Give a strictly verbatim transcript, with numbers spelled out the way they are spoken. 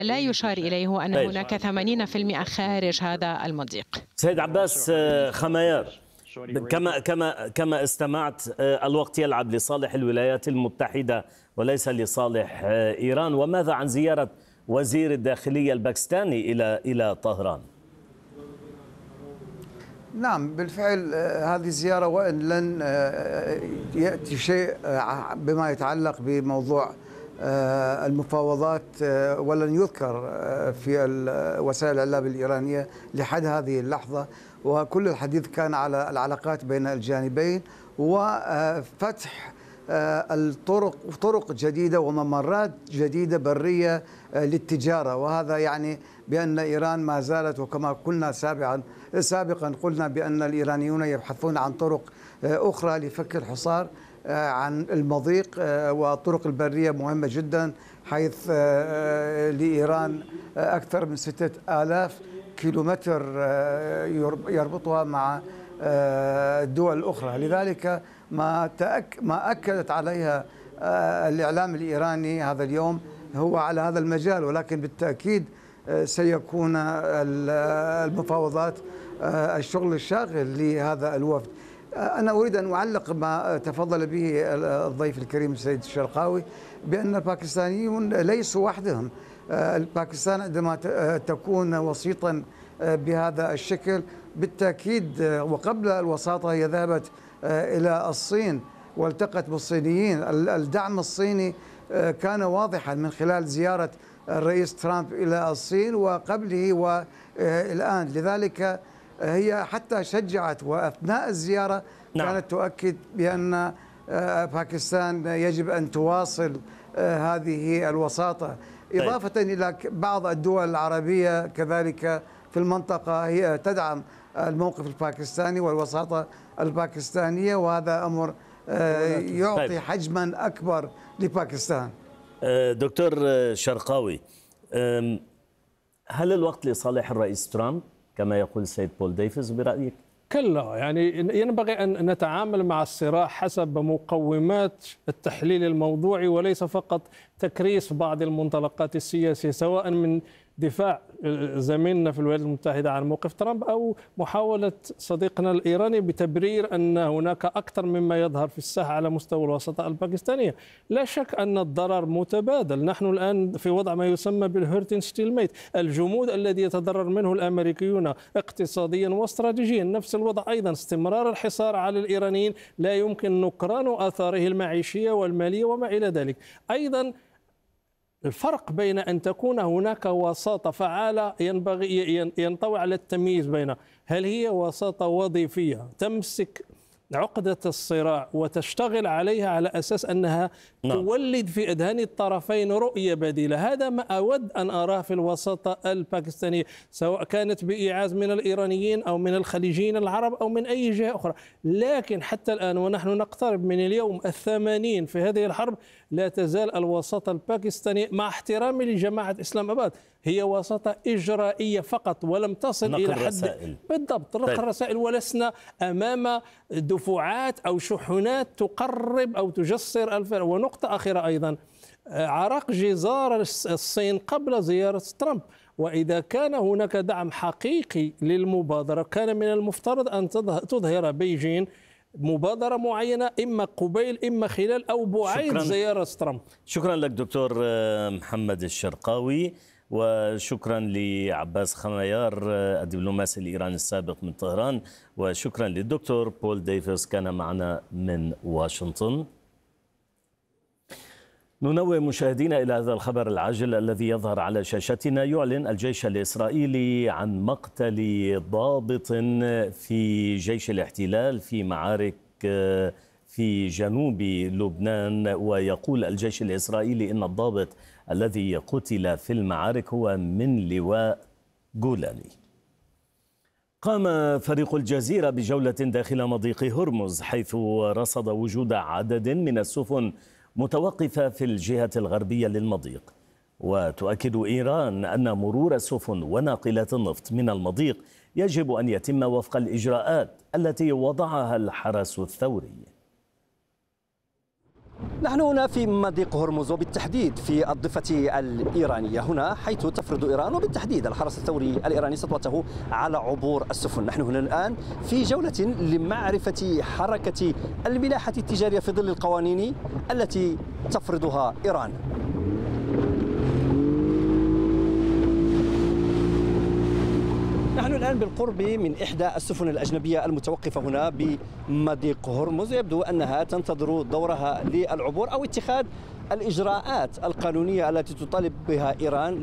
لا يشار إليه هو أن هناك ثمانين بالمئة خارج هذا المضيق. سيد عباس خميار، كما كما كما استمعت، الوقت يلعب لصالح الولايات المتحدة وليس لصالح إيران. وماذا عن زيارة وزير الداخلية الباكستاني إلى إلى طهران؟ نعم بالفعل هذه الزيارة وإن لن يأتي شيء بما يتعلق بموضوع المفاوضات ولن يذكر في وسائل الإعلام الإيرانية لحد هذه اللحظة، وكل الحديث كان على العلاقات بين الجانبين وفتح الطرق طرق جديدة وممرات جديدة برية للتجارة. وهذا يعني بأن إيران ما زالت، وكما قلنا سابقا سابقا قلنا بأن الإيرانيون يبحثون عن طرق أخرى لفك الحصار عن المضيق، والطرق البرية مهمة جدا، حيث لإيران أكثر من ستة آلاف كيلومتر يربطها مع الدول الأخرى. لذلك ما تأك ما أكدت عليها الإعلام الإيراني هذا اليوم هو على هذا المجال، ولكن بالتأكيد سيكون المفاوضات الشغل الشاغل لهذا الوفد. أنا أريد أن أعلق ما تفضل به الضيف الكريم السيد الشرقاوي بأن الباكستانيون ليسوا وحدهم. الباكستان عندما تكون وسيطا بهذا الشكل بالتأكيد، وقبل الوساطة هي ذهبت إلى الصين والتقت بالصينيين. الدعم الصيني كان واضحا من خلال زيارة الرئيس ترامب إلى الصين وقبله والآن. لذلك هي حتى شجعت، وأثناء الزيارة نعم. كانت تؤكد بأن باكستان يجب أن تواصل هذه الوساطة، إضافة إلى بعض الدول العربية كذلك في المنطقة هي تدعم الموقف الباكستاني والوساطة الباكستانية، وهذا أمر يعطي حجما أكبر لباكستان. دكتور شرقاوي، هل الوقت لصالح الرئيس ترامب كما يقول السيد بول ديفيس برأيك؟ كلا، يعني ينبغي أن نتعامل مع الصراع حسب مقومات التحليل الموضوعي وليس فقط تكريس بعض المنطلقات السياسية، سواء من دفاع زميلنا في الولايات المتحدة عن موقف ترامب أو محاولة صديقنا الإيراني بتبرير أن هناك أكثر مما يظهر في الساحة على مستوى الوساطة الباكستانية. لا شك أن الضرر متبادل. نحن الآن في وضع ما يسمى بالهيرتن ستيلميت، الجمود الذي يتضرر منه الأمريكيون اقتصاديا واستراتيجيا. نفس الوضع أيضا، استمرار الحصار على الإيرانيين لا يمكن نكران آثاره المعيشية والمالية وما إلى ذلك. أيضا الفرق بين أن تكون هناك وساطة فعالة ينبغي ينطوي على التمييز بين هل هي وساطة وظيفية تمسك عقدة الصراع وتشتغل عليها على أساس أنها نعم. تولد في أذهان الطرفين رؤية بديلة. هذا ما أود أن أراه في الوساطة الباكستانية، سواء كانت بإيعاز من الإيرانيين أو من الخليجيين العرب أو من أي جهة أخرى. لكن حتى الآن ونحن نقترب من اليوم الثمانين في هذه الحرب، لا تزال الوساطة الباكستانية مع احترامي لجماعة إسلام أباد هي وساطة إجرائية فقط ولم تصل إلى حد رسائل. بالضبط نقل طيب. رسائل، ولسنا أمام دفعات أو شحنات تقرب أو تجسر الفرق. ونقطة أخيرة أيضا، عرق جزار الصين قبل زيارة ترامب، وإذا كان هناك دعم حقيقي للمبادرة كان من المفترض أن تظهر بيجين مبادرة معينة إما قبيل إما خلال أو بعيد زيارة ترامب. شكرا لك دكتور محمد الشرقاوي، وشكرا لعباس خميار الدبلوماسي الإيراني السابق من طهران، وشكرا للدكتور بول ديفيس كان معنا من واشنطن. ننوه مشاهدينا إلى هذا الخبر العاجل الذي يظهر على شاشتنا. يعلن الجيش الإسرائيلي عن مقتل ضابط في جيش الاحتلال في معارك في جنوب لبنان. ويقول الجيش الإسرائيلي إن الضابط الذي قتل في المعارك هو من لواء جولاني. قام فريق الجزيرة بجولة داخل مضيق هرمز، حيث رصد وجود عدد من السفن متوقفة في الجهة الغربية للمضيق. وتؤكد إيران أن مرور السفن وناقلات النفط من المضيق يجب أن يتم وفق الإجراءات التي وضعها الحرس الثوري. نحن هنا في مضيق هرمز وبالتحديد في الضفة الإيرانية، هنا حيث تفرض إيران وبالتحديد الحرس الثوري الإيراني سطوته على عبور السفن. نحن هنا الآن في جولة لمعرفة حركة الملاحة التجارية في ظل القوانين التي تفرضها إيران. نحن الآن بالقرب من إحدى السفن الأجنبية المتوقفة هنا بمضيق هرمز، يبدو أنها تنتظر دورها للعبور أو اتخاذ الإجراءات القانونية التي تطالب بها إيران